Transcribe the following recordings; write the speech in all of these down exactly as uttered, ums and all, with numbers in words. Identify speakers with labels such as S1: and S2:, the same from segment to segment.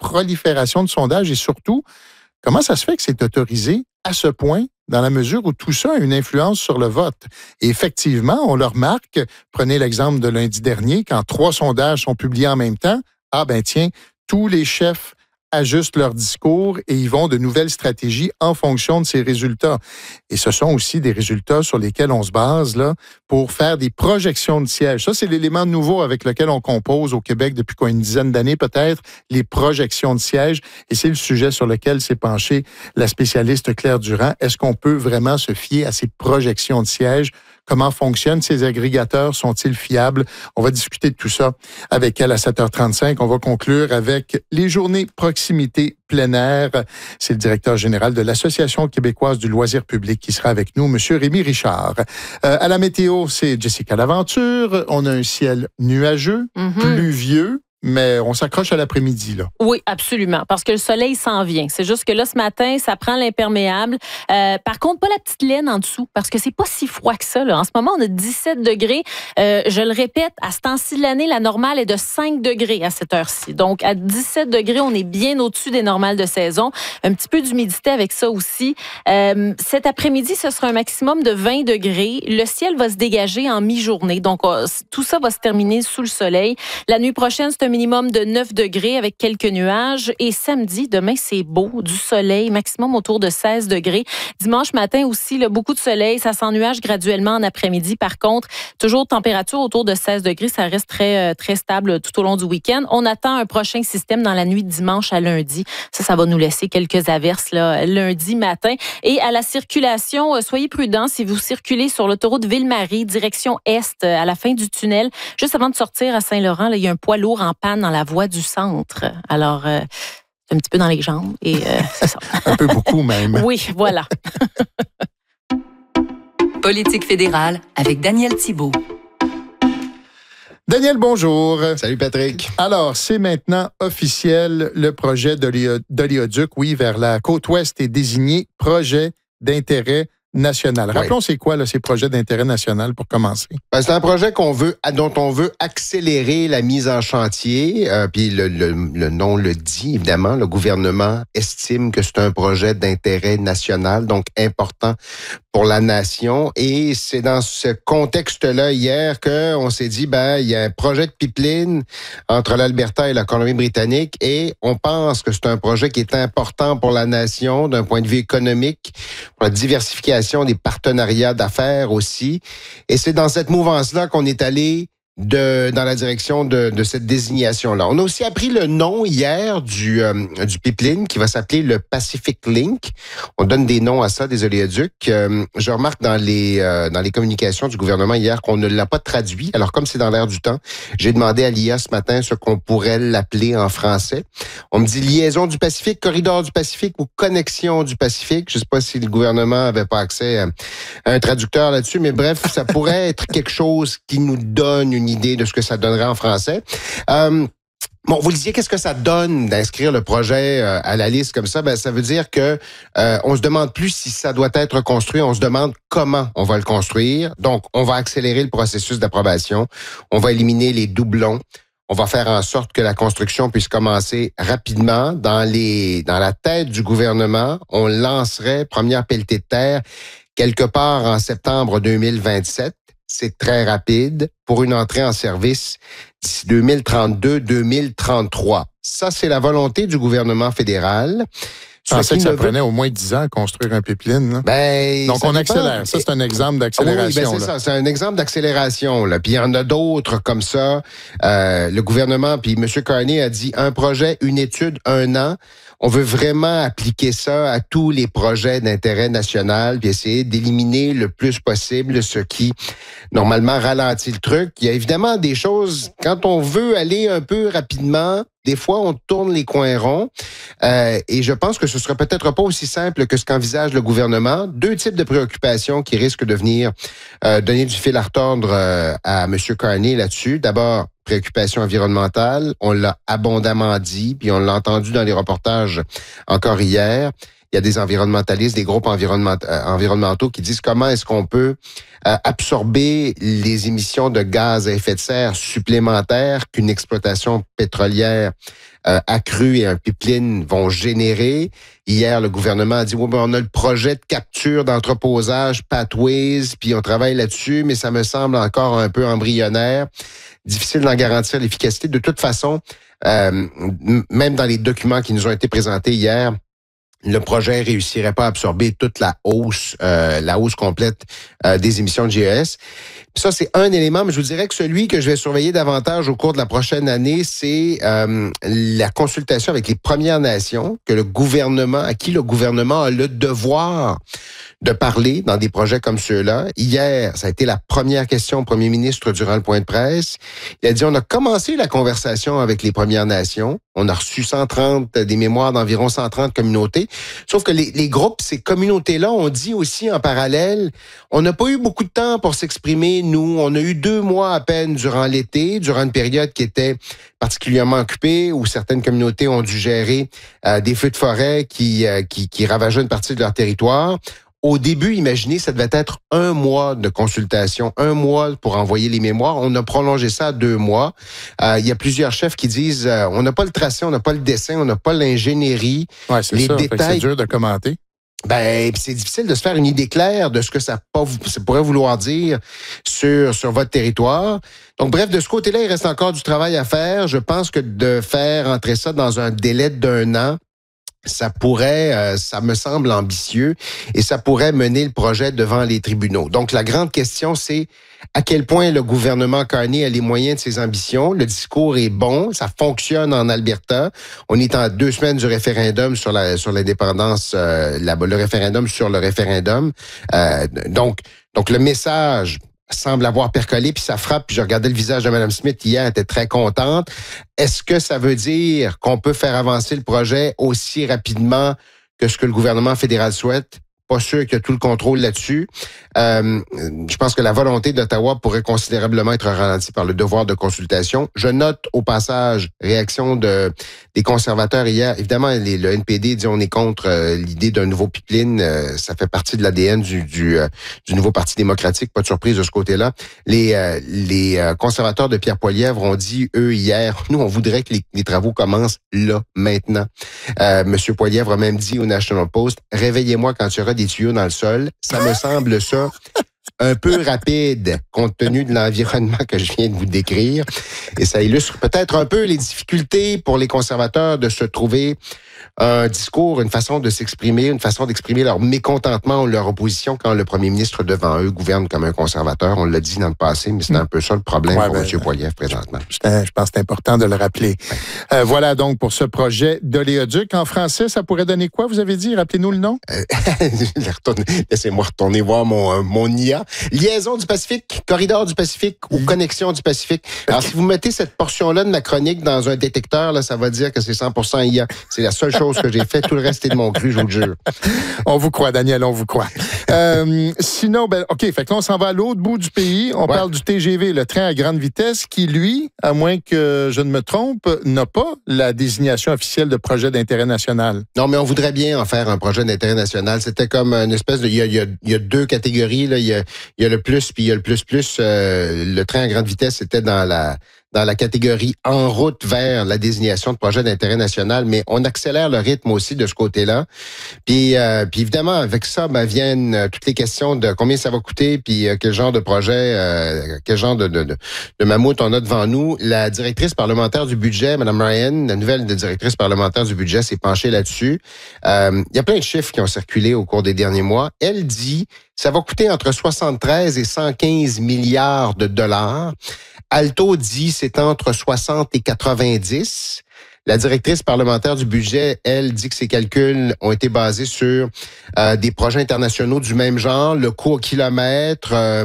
S1: prolifération de sondages et surtout, comment ça se fait que c'est autorisé à ce point dans la mesure où tout ça a une influence sur le vote? Et effectivement, on le remarque, prenez l'exemple de lundi dernier, quand trois sondages sont publiés en même temps, ah ben tiens, tous les chefs ajustent leur discours et ils vont de nouvelles stratégies en fonction de ces résultats. Et ce sont aussi des résultats sur lesquels on se base là pour faire des projections de sièges. Ça, c'est l'élément nouveau avec lequel on compose au Québec depuis quoi, une dizaine d'années peut-être, les projections de sièges. Et c'est le sujet sur lequel s'est penchée la spécialiste Claire Durand. Est-ce qu'on peut vraiment se fier à ces projections de sièges? Comment fonctionnent ces agrégateurs? Sont-ils fiables? On va discuter de tout ça avec elle à sept heures trente-cinq. On va conclure avec les journées proximité plein air. C'est le directeur général de l'Association québécoise du loisir public qui sera avec nous, M. Rémi Richard. Euh, à la météo, c'est Jessica Laventure. On a un ciel nuageux, mm-hmm. pluvieux. Mais on s'accroche à l'après-midi, là.
S2: Oui, absolument, parce que le soleil s'en vient. C'est juste que là, ce matin, ça prend l'imperméable. Euh, par contre, pas la petite laine en dessous, parce que c'est pas si froid que ça, là. En ce moment, on a dix-sept degrés. Euh, je le répète, à ce temps-ci de l'année, la normale est de cinq degrés à cette heure-ci. Donc, à dix-sept degrés, on est bien au-dessus des normales de saison. Un petit peu d'humidité avec ça aussi. Euh, cet après-midi, ce sera un maximum de vingt degrés. Le ciel va se dégager en mi-journée. Donc, euh, tout ça va se terminer sous le soleil. La nuit prochaine, c'est un minimum de neuf degrés avec quelques nuages. Et samedi, demain, c'est beau, du soleil, maximum autour de seize degrés. Dimanche matin aussi, là, beaucoup de soleil, ça s'ennuage graduellement en après-midi. Par contre, toujours température autour de seize degrés, ça reste très, très stable tout au long du week-end. On attend un prochain système dans la nuit de dimanche à lundi. Ça, ça va nous laisser quelques averses là, lundi matin. Et à la circulation, soyez prudents si vous circulez sur l'autoroute Ville-Marie, direction Est, à la fin du tunnel. Juste avant de sortir à Saint-Laurent, là, il y a un poids lourd en panne dans la voie du centre. Alors, euh, un petit peu dans les jambes et euh, c'est ça.
S1: Un peu beaucoup même.
S2: Oui, voilà.
S3: Politique fédérale avec Daniel Thibault.
S1: Daniel, bonjour.
S4: Salut Patrick.
S1: Alors, c'est maintenant officiel, le projet d'oléoduc, oui, vers la côte ouest est désigné projet d'intérêt national. Rappelons, oui. C'est quoi là, ces projets d'intérêt national pour commencer?
S4: Ben, c'est un projet qu'on veut, dont on veut accélérer la mise en chantier. Euh, puis le, le, le nom le dit, évidemment. Le gouvernement estime que c'est un projet d'intérêt national, donc important pour la nation. Et c'est dans ce contexte-là, hier, qu'on s'est dit, ben, il y a un projet de pipeline entre l'Alberta et la Colombie-Britannique et on pense que c'est un projet qui est important pour la nation d'un point de vue économique, pour la diversification des partenariats d'affaires aussi. Et c'est dans cette mouvance-là qu'on est allé de, dans la direction de, de cette désignation-là. On a aussi appris le nom hier du, euh, du pipeline qui va s'appeler le Pacific Link. On donne des noms à ça, des oléoducs. Euh, je remarque dans les, euh, dans les communications du gouvernement hier qu'on ne l'a pas traduit. Alors, comme c'est dans l'air du temps, j'ai demandé à l'I A ce matin ce qu'on pourrait l'appeler en français. On me dit liaison du Pacifique, corridor du Pacifique ou connexion du Pacifique. Je ne sais pas si le gouvernement avait pas accès à un traducteur là-dessus, mais bref, ça pourrait être quelque chose qui nous donne une idée de ce que ça donnerait en français. Euh, Bon, vous disiez, qu'est-ce que ça donne d'inscrire le projet euh, à la liste comme ça? Ben, ça veut dire que euh, on se demande plus si ça doit être construit, on se demande comment on va le construire. Donc, on va accélérer le processus d'approbation, on va éliminer les doublons, on va faire en sorte que la construction puisse commencer rapidement. Dans les, dans la tête du gouvernement, on lancerait première pelletée de terre quelque part en septembre deux mille vingt-sept. C'est très rapide pour une entrée en service d'ici deux mille trente-deux deux mille trente-trois. Ça, c'est la volonté du gouvernement fédéral.
S1: Je pensais que ça prenait au moins dix ans à construire un pipeline. Là.
S4: Ben,
S1: Donc, on accélère. Ça, c'est un exemple d'accélération.
S4: Oui, ben c'est là. ça. C'est un exemple d'accélération. Là. Puis, il y en a d'autres comme ça. Euh, le gouvernement, puis M. Carney a dit un projet, une étude, un an. On veut vraiment appliquer ça à tous les projets d'intérêt national puis essayer d'éliminer le plus possible ce qui, normalement, ralentit le truc. Il y a évidemment des choses, quand on veut aller un peu rapidement, des fois, on tourne les coins ronds euh, et je pense que ce sera peut-être pas aussi simple que ce qu'envisage le gouvernement. Deux types de préoccupations qui risquent de venir euh, donner du fil à retordre euh, à M. Carney là-dessus. D'abord, préoccupation environnementale, on l'a abondamment dit, puis on l'a entendu dans les reportages encore hier. il y a des environnementalistes, des groupes environnement, euh, environnementaux qui disent comment est-ce qu'on peut euh, absorber les émissions de gaz à effet de serre supplémentaires qu'une exploitation pétrolière Euh, accrue et un pipeline vont générer. Hier, le gouvernement a dit, ouais, ben, on a le projet de capture d'entreposage Pathways, puis on travaille là-dessus, mais ça me semble encore un peu embryonnaire. Difficile d'en garantir l'efficacité. De toute façon, euh, même dans les documents qui nous ont été présentés hier, le projet réussirait pas à absorber toute la hausse, euh, la hausse complète euh, des émissions de G E S. Ça, c'est un élément, mais je vous dirais que celui que je vais surveiller davantage au cours de la prochaine année, c'est euh, la consultation avec les Premières Nations, que le gouvernement, à qui le gouvernement a le devoir de parler dans des projets comme ceux-là. Hier, ça a été la première question au premier ministre durant le point de presse. Il a dit, on a commencé la conversation avec les Premières Nations. On a reçu cent trente, des mémoires d'environ cent trente communautés. Sauf que les, les groupes, ces communautés-là, ont dit aussi en parallèle, on n'a pas eu beaucoup de temps pour s'exprimer, nous. On a eu deux mois à peine durant l'été, durant une période qui était particulièrement occupée, où certaines communautés ont dû gérer euh, des feux de forêt qui, euh, qui, qui ravageaient une partie de leur territoire. Au début, imaginez, ça devait être un mois de consultation, un mois pour envoyer les mémoires. On a prolongé ça à deux mois. Euh, il y a plusieurs chefs qui disent, euh, on n'a pas le tracé, on n'a pas le dessin, on n'a pas l'ingénierie.
S1: Ouais, c'est
S4: les
S1: ça.
S4: détails.
S1: C'est dur de commenter.
S4: Ben, c'est difficile de se faire une idée claire de ce que ça, ça pourrait vouloir dire sur, sur votre territoire. Donc, bref, de ce côté-là, il reste encore du travail à faire. Je pense que de faire entrer ça dans un délai d'un an, ça pourrait, euh, ça me semble ambitieux et ça pourrait mener le projet devant les tribunaux. Donc, la grande question, c'est à quel point le gouvernement Carney a les moyens de ses ambitions. Le discours est bon, ça fonctionne en Alberta. On est en deux semaines du référendum sur la sur l'indépendance, euh, la, le référendum sur le référendum. Euh, donc, donc le message semble avoir percolé, puis ça frappe. Puis je regardais le visage de Mme Smith hier, elle était très contente. Est-ce que ça veut dire qu'on peut faire avancer le projet aussi rapidement que ce que le gouvernement fédéral souhaite? Pas sûr qu'il y a tout le contrôle là-dessus. Euh, je pense que la volonté d'Ottawa pourrait considérablement être ralentie par le devoir de consultation. Je note au passage, réaction de des conservateurs hier. Évidemment, les, le N P D dit on est contre euh, l'idée d'un nouveau pipeline. Euh, ça fait partie de l'A D N du, du, euh, du nouveau Parti démocratique. Pas de surprise de ce côté-là. Les, euh, les euh, conservateurs de Pierre Poilievre ont dit, eux, hier, nous, on voudrait que les, les travaux commencent là, maintenant. Euh, Monsieur Poilievre a même dit au National Post, réveillez-moi quand il y aura des tuyaux dans le sol. Ça me semble ça un peu rapide compte tenu de l'environnement que je viens de vous décrire. Et ça illustre peut-être un peu les difficultés pour les conservateurs de se trouver un discours, une façon de s'exprimer, une façon d'exprimer leur mécontentement ou leur opposition quand le premier ministre devant eux gouverne comme un conservateur. On l'a dit dans le passé, mais c'est un peu ça le problème ouais, pour ben, M. Poilievre présentement. Je
S1: pense que c'est important de le rappeler. Ouais. Euh, voilà donc pour ce projet d'oléoduc. En français, ça pourrait donner quoi, vous avez dit? Rappelez-nous le nom.
S4: Euh, Laissez-moi retourner voir mon, mon I A. Liaison du Pacifique, corridor du Pacifique ou mmh. connexion du Pacifique. Alors, si vous mettez cette portion-là de ma chronique dans un détecteur, là, ça va dire que c'est cent pour cent I A. C'est la seule chose que j'ai fait. Tout le reste est de mon cru, je vous le jure.
S1: On vous croit, Daniel, on vous croit. Euh, sinon, ben, OK, fait que là, on s'en va à l'autre bout du pays. On ouais. parle du T G V, le train à grande vitesse, qui, lui, à moins que je ne me trompe, n'a pas la désignation officielle de projet d'intérêt national.
S4: Non, mais on voudrait bien en faire un projet d'intérêt national. C'était comme une espèce de... Il y a, il y a, il y a deux catégories, là. Il y a, il y a le plus, puis il y a le plus plus. Euh, le train à grande vitesse, c'était dans la... dans la catégorie en route vers la désignation de projet d'intérêt national, mais on accélère le rythme aussi de ce côté-là. Puis, euh, puis évidemment, avec ça, ben, viennent euh, toutes les questions de combien ça va coûter, puis euh, quel genre de projet, euh, quel genre de, de, de, de mammouth on a devant nous. La directrice parlementaire du budget, Mme Ryan, la nouvelle directrice parlementaire du budget, s'est penchée là-dessus. Euh, il y a plein de chiffres qui ont circulé au cours des derniers mois. Elle dit ça va coûter entre soixante-treize et cent quinze milliards de dollars. Alto dit c'est entre soixante et quatre-vingt-dix. La directrice parlementaire du budget, elle, dit que ses calculs ont été basés sur euh, des projets internationaux du même genre, le coût au kilomètre. Euh,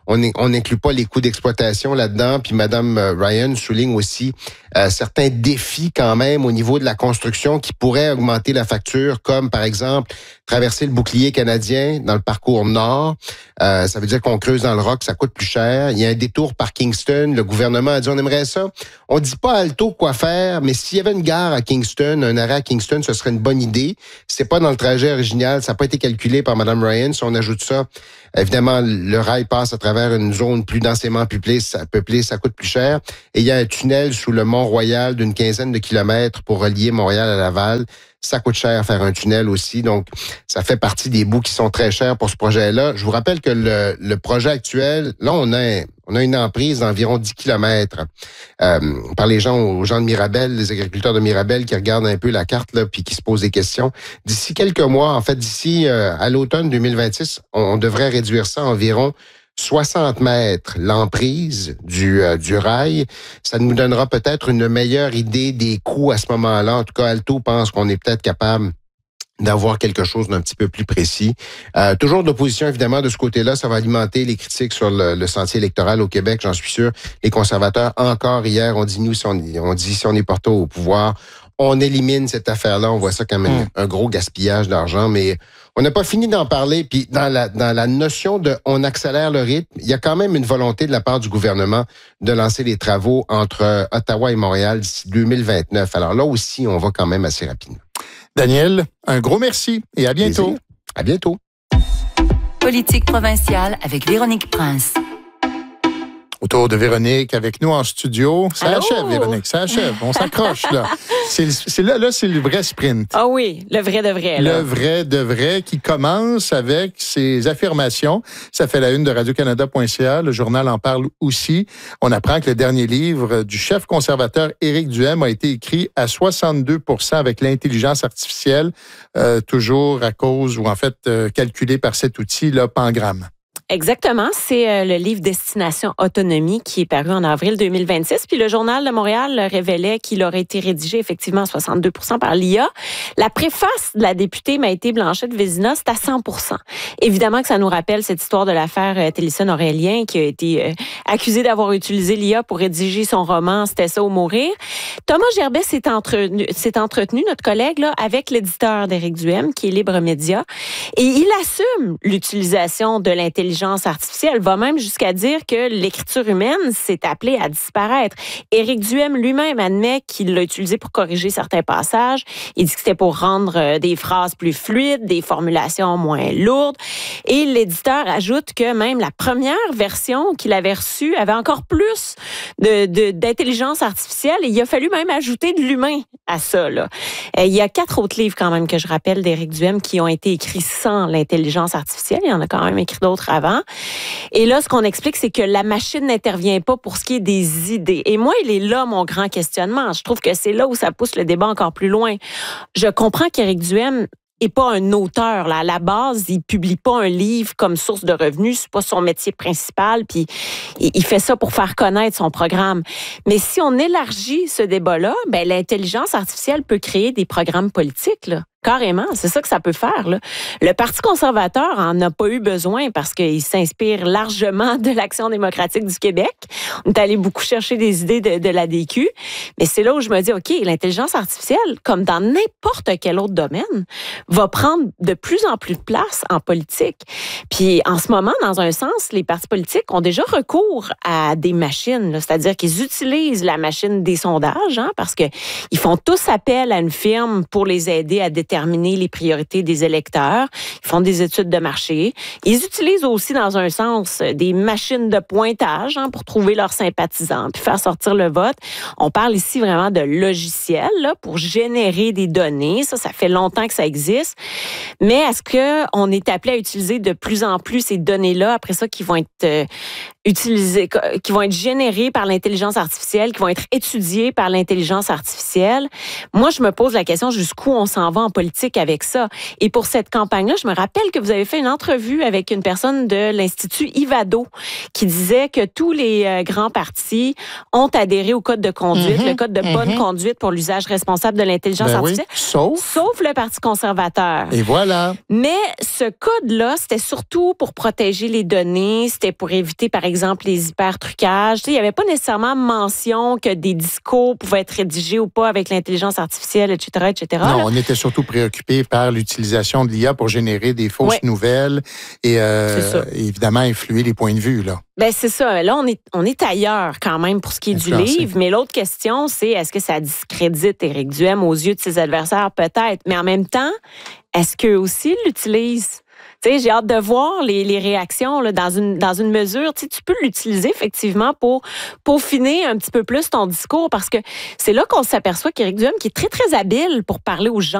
S4: on n'inclut pas les coûts d'exploitation là-dedans. Puis Mme Ryan souligne aussi euh, certains défis quand même au niveau de la construction qui pourraient augmenter la facture, comme par exemple traverser le bouclier canadien dans le parcours nord. Euh, ça veut dire qu'on creuse dans le roc, ça coûte plus cher. Il y a un détour par Kingston. Le gouvernement a dit on aimerait ça. On dit pas à Alto quoi faire, mais s'il y avait une gare à Kingston, un arrêt à Kingston, ce serait une bonne idée. C'est pas dans le trajet original, ça n'a pas été calculé par Mme Ryan. Si on ajoute ça, évidemment, le rail passe à travers une zone plus densément peuplée, ça, peuplée, ça coûte plus cher. Et il y a un tunnel sous le Mont-Royal d'une quinzaine de kilomètres pour relier Montréal à Laval. Ça coûte cher à faire un tunnel aussi, donc ça fait partie des bouts qui sont très chers pour ce projet-là. Je vous rappelle que le, le projet actuel, là, on a, on a une emprise d'environ dix kilomètres euh, par les gens, aux gens de Mirabel, les agriculteurs de Mirabel qui regardent un peu la carte là, puis qui se posent des questions. D'ici quelques mois, en fait, d'ici euh, à l'automne deux mille vingt-six, on, on devrait réduire ça à environ soixante mètres, l'emprise du, euh, du rail. Ça nous donnera peut-être une meilleure idée des coûts à ce moment-là. En tout cas, Alto pense qu'on est peut-être capable d'avoir quelque chose d'un petit peu plus précis. Euh, toujours d'opposition, évidemment, de ce côté-là. Ça va alimenter les critiques sur le, le sentier électoral au Québec, j'en suis sûr. Les conservateurs, encore hier, on dit, nous, si on, on dit, si on est porté au pouvoir, on élimine cette affaire-là. On voit ça comme un, un gros gaspillage d'argent, mais on n'a pas fini d'en parler. Puis dans la, dans la notion de on accélère le rythme, il y a quand même une volonté de la part du gouvernement de lancer les travaux entre Ottawa et Montréal d'ici deux mille vingt-neuf. Alors là aussi, on va quand même assez rapidement.
S1: Daniel, un gros merci et à bientôt.
S4: Plaisir. À bientôt.
S3: Politique provinciale avec Véronique Prince.
S1: Autour de Véronique avec nous en studio. Ça
S2: Allô?
S1: achève, Véronique, ça achève. On s'accroche, là. C'est, c'est là, là, c'est le vrai sprint.
S2: Ah oui, le vrai de vrai. Là.
S1: Le vrai de vrai qui commence avec ses affirmations. Ça fait la une de radio canada point c a. Le journal en parle aussi. On apprend que le dernier livre du chef conservateur Éric Duhaime a été écrit à soixante-deux pour cent avec l'intelligence artificielle, euh, toujours à cause, ou en fait, euh, calculé par cet outil, là, Pangram.
S2: Exactement. C'est euh, le livre Destination Autonomie qui est paru en avril deux mille vingt-six. Puis le Journal de Montréal révélait qu'il aurait été rédigé effectivement à soixante-deux pour cent par l'I A. La préface de la députée Maïté Blanchette-Vézina, c'est à cent pour cent. Évidemment que ça nous rappelle cette histoire de l'affaire euh, Télisson-Aurélien qui a été euh, accusé d'avoir utilisé l'I A pour rédiger son roman « C'était ça ou mourir ». Thomas Gerbet s'est entretenu, s'est entretenu, notre collègue, là, avec l'éditeur d'Éric Duhaime, qui est Libre Média, et il assume l'utilisation de l'intelligence artificielle, va même jusqu'à dire que l'écriture humaine s'est appelée à disparaître. Éric Duhaime lui-même admet qu'il l'a utilisé pour corriger certains passages. Il dit que c'était pour rendre des phrases plus fluides, des formulations moins lourdes. Et l'éditeur ajoute que même la première version qu'il avait reçue avait encore plus de, de, d'intelligence artificielle et il a fallu même ajouter de l'humain à ça. Là. Il y a quatre autres livres quand même que je rappelle d'Éric Duhaime qui ont été écrits sans l'intelligence artificielle. Il y en a quand même écrit d'autres avant. Et là, ce qu'on explique, c'est que la machine n'intervient pas pour ce qui est des idées. Et moi, il est là mon grand questionnement. Je trouve que c'est là où ça pousse le débat encore plus loin. Je comprends qu'Éric Duhaime est pas un auteur. Là. À la base, il publie pas un livre comme source de revenus. C'est pas son métier principal. Puis il fait ça pour faire connaître son programme. Mais si on élargit ce débat-là, ben l'intelligence artificielle peut créer des programmes politiques, là. Carrément, c'est ça que ça peut faire. Là. Le Parti conservateur en a pas eu besoin parce qu'il s'inspire largement de l'Action démocratique du Québec. On est allé beaucoup chercher des idées de, de l'A D Q. Mais c'est là où je me dis, OK, l'intelligence artificielle, comme dans n'importe quel autre domaine, va prendre de plus en plus de place en politique. Puis en ce moment, dans un sens, les partis politiques ont déjà recours à des machines. Là. C'est-à-dire qu'ils utilisent la machine des sondages hein, parce qu'ils font tous appel à une firme pour les aider à déterminer déterminer les priorités des électeurs. Ils font des études de marché. Ils utilisent aussi, dans un sens, des machines de pointage hein, pour trouver leurs sympathisants puis faire sortir le vote. On parle ici vraiment de logiciels là, pour générer des données. Ça, ça fait longtemps que ça existe. Mais est-ce qu'on est appelé à utiliser de plus en plus ces données-là, après ça, qui vont être euh,
S5: utilisés, qui vont être générés par l'intelligence artificielle, qui vont être étudiés par l'intelligence artificielle. Moi, je me pose la question jusqu'où on s'en va en politique avec ça. Et pour cette campagne-là, je me rappelle que vous avez fait une entrevue avec une personne de l'Institut Ivado qui disait que tous les euh, grands partis ont adhéré au code de conduite, mm-hmm, le code de mm-hmm. bonne conduite pour l'usage responsable de l'intelligence ben artificielle. Oui.
S1: Sauf?
S5: Sauf le Parti conservateur.
S1: Et voilà.
S5: Mais ce code-là, c'était surtout pour protéger les données, c'était pour éviter, par exemple, les hyper-trucages. Tu sais, il n'y avait pas nécessairement mention que des discours pouvaient être rédigés ou pas avec l'intelligence artificielle, et cetera, et cetera.
S1: Non,
S5: là.
S1: on était surtout préoccupés par l'utilisation de l'I A pour générer des fausses
S5: ouais.
S1: nouvelles et euh, évidemment influer les points de vue, là.
S5: Ben c'est ça. Là, on est, on est ailleurs quand même pour ce qui est Influencé. Du livre. Mais l'autre question, c'est est-ce que ça discrédite Éric Duhem aux yeux de ses adversaires? Peut-être. Mais en même temps, est-ce qu'eux aussi l'utilisent? Tu sais, j'ai hâte de voir les, les réactions là, dans une dans une mesure. Tu sais, tu peux l'utiliser effectivement pour peaufiner un petit peu plus ton discours parce que c'est là qu'on s'aperçoit qu'Éric Duhem, qui est très, très habile pour parler aux gens,